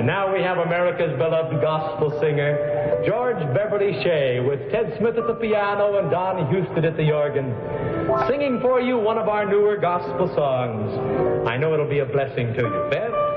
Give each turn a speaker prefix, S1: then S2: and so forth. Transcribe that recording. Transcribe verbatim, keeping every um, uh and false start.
S1: And now we have America's beloved gospel singer, George Beverly Shea, with Ted Smith at the piano and Don Houston at the organ, singing for you one of our newer gospel songs. I know it'll be a blessing to you. Bev?